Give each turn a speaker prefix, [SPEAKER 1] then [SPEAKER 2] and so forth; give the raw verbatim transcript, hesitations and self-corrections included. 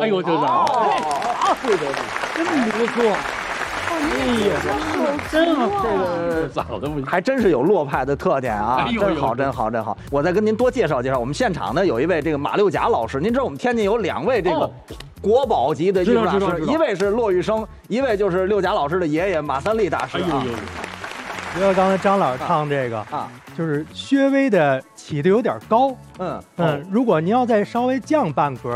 [SPEAKER 1] 哎呦，就是啊，
[SPEAKER 2] 对对对，
[SPEAKER 1] 真不错。哎呀，真好，这个长得不
[SPEAKER 2] 还真是有洛派的特点啊，
[SPEAKER 1] 哎呦
[SPEAKER 2] 真好，
[SPEAKER 1] 呦
[SPEAKER 2] 真好，真好。我再跟您多介绍介绍，我们现场呢有一位这个马六甲老师，您知道我们天津有两位这个
[SPEAKER 1] 哦
[SPEAKER 2] 国宝级的艺术大师，
[SPEAKER 1] 知道知道知道
[SPEAKER 2] 一位是骆玉生，一位就是六甲老师的爷爷马三立大师啊。
[SPEAKER 1] 哎呦呦，
[SPEAKER 3] 觉得刚才张老师唱这个
[SPEAKER 2] 啊，
[SPEAKER 3] 就是稍微的起的有点高，
[SPEAKER 2] 嗯
[SPEAKER 3] 嗯，如果您要再稍微降半格。